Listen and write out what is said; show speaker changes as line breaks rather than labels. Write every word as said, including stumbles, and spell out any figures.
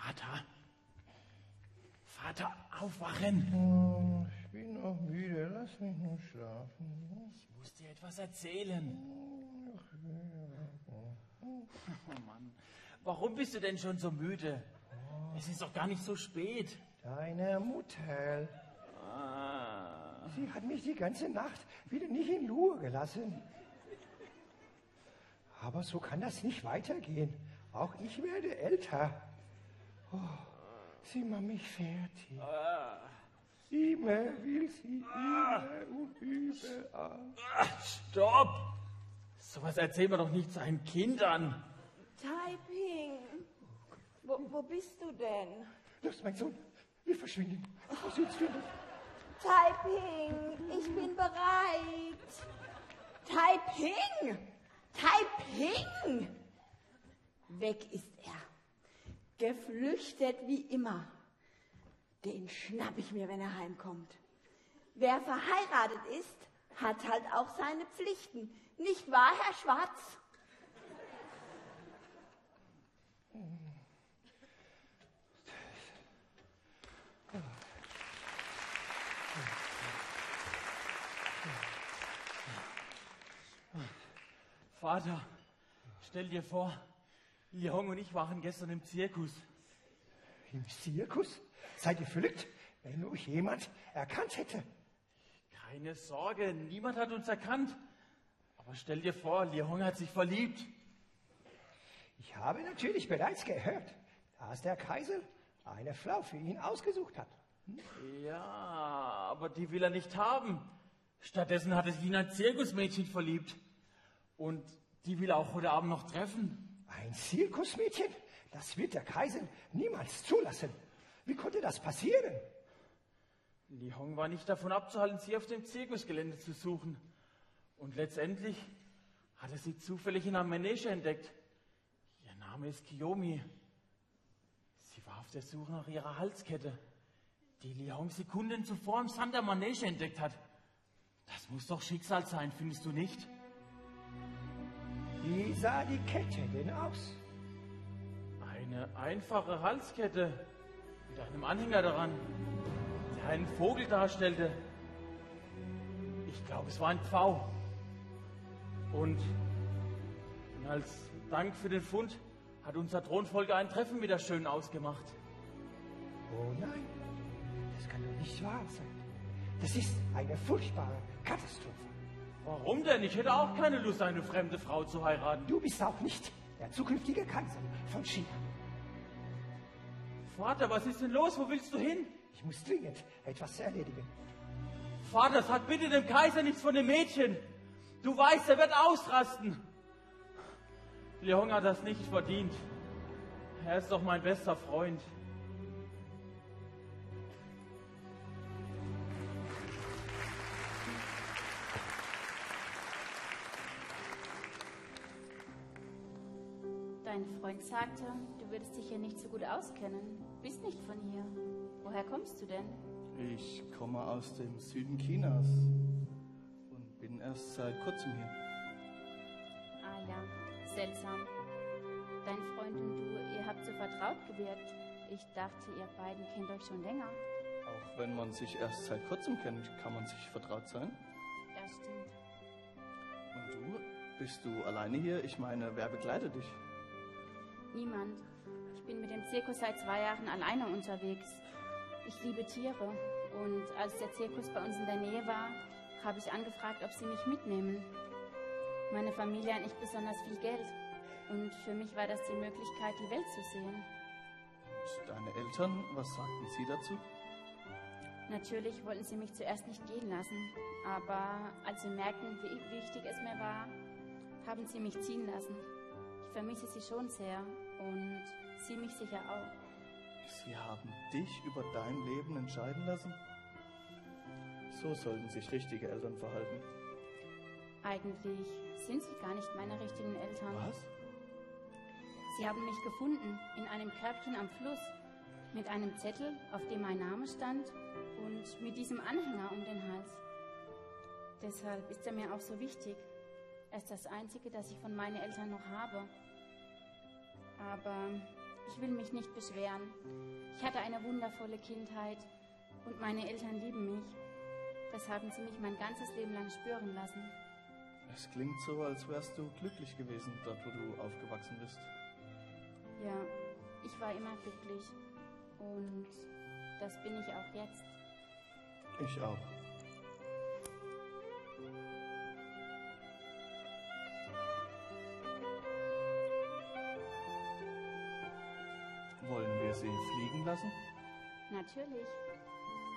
Vater? Vater, aufwachen!
Oh, ich bin noch müde, lass mich nur schlafen.
Ich muss dir etwas erzählen. Oh Mann, warum bist du denn schon so müde? Es ist doch gar nicht so spät.
Deine Mutter.
Ah.
Sie hat mich die ganze Nacht wieder nicht in Ruhe gelassen. Aber so kann das nicht weitergehen. Auch ich werde älter. Oh, sie macht mich fertig.
Ah.
Immer will sie immer und überall.
Ah, stopp! Sowas erzählen wir doch nicht seinen Kindern.
Taiping, wo, wo bist du denn?
Los, mein Sohn, wir verschwinden. Wo sitzt du denn?
Taiping, ich bin bereit. Taiping, Taiping! Weg ist er. Geflüchtet wie immer. Den schnapp ich mir, wenn er heimkommt. Wer verheiratet ist, hat halt auch seine Pflichten. Nicht wahr, Herr Schwarz?
Vater, stell dir vor, Leon und ich waren gestern im Zirkus.
Im Zirkus? Seid ihr verrückt? Wenn euch jemand erkannt hätte.
Keine Sorge, niemand hat uns erkannt. Aber stell dir vor, Leon hat sich verliebt.
Ich habe natürlich bereits gehört, dass der Kaiser eine Frau für ihn ausgesucht hat. Hm?
Ja, aber die will er nicht haben. Stattdessen hat er sich in ein Zirkusmädchen verliebt. Und die will er auch heute Abend noch treffen.
Ein Zirkusmädchen? Das wird der Kaiser niemals zulassen. Wie konnte das passieren?
Li Hong war nicht davon abzuhalten, sie auf dem Zirkusgelände zu suchen. Und letztendlich hat er sie zufällig in einem Manege entdeckt. Ihr Name ist Kiyomi. Sie war auf der Suche nach ihrer Halskette, die Li Hong Sekunden zuvor im Sand der Manege entdeckt hat. Das muss doch Schicksal sein, findest du nicht?
Wie sah die Kette denn aus?
Eine einfache Halskette mit einem Anhänger daran, der einen Vogel darstellte. Ich glaube, es war ein Pfau. Und als Dank für den Fund hat unser Thronfolger ein Treffen mit der Schönen ausgemacht.
Oh nein, das kann doch nicht wahr sein. Das ist eine furchtbare Katastrophe.
Warum denn? Ich hätte auch keine Lust, eine fremde Frau zu heiraten.
Du bist auch nicht der zukünftige Kaiser von China.
Vater, was ist denn los? Wo willst du hin?
Ich muss dringend etwas erledigen.
Vater, sag bitte dem Kaiser nichts von dem Mädchen. Du weißt, er wird ausrasten. Leon hat das nicht verdient. Er ist doch mein bester Freund.
Dein Freund sagte, du würdest dich hier nicht so gut auskennen. Bist nicht von hier. Woher kommst du denn?
Ich komme aus dem Süden Chinas und bin erst seit kurzem hier.
Ah ja, seltsam. Dein Freund und du, ihr habt so vertraut gewirkt. Ich dachte, ihr beiden kennt euch schon länger.
Auch wenn man sich erst seit kurzem kennt, kann man sich vertraut sein.
Das stimmt.
Und du? Bist du alleine hier? Ich meine, wer begleitet dich?
Niemand. Ich bin mit dem Zirkus seit zwei Jahren alleine unterwegs. Ich liebe Tiere. Und als der Zirkus bei uns in der Nähe war, habe ich angefragt, ob sie mich mitnehmen. Meine Familie hat nicht besonders viel Geld. Und für mich war das die Möglichkeit, die Welt zu sehen.
Und deine Eltern, was sagten sie dazu?
Natürlich wollten sie mich zuerst nicht gehen lassen. Aber als sie merkten, wie wichtig es mir war, haben sie mich ziehen lassen. Ich vermisse sie schon sehr und sie mich sicher auch.
Sie haben dich über dein Leben entscheiden lassen? So sollten sich richtige Eltern verhalten.
Eigentlich sind sie gar nicht meine richtigen Eltern.
Was?
Sie haben mich gefunden in einem Körbchen am Fluss mit einem Zettel, auf dem mein Name stand und mit diesem Anhänger um den Hals. Deshalb ist er mir auch so wichtig. Er ist das Einzige, das ich von meinen Eltern noch habe. Aber Ich will mich nicht beschweren. Ich hatte eine wundervolle Kindheit und meine Eltern lieben mich. Das haben sie mich mein ganzes Leben lang spüren lassen.
Es klingt so, als wärst du glücklich gewesen, dort wo du aufgewachsen bist.
Ja, ich war immer glücklich und das bin ich auch jetzt.
Ich auch. Wollen wir sie fliegen lassen?
Natürlich.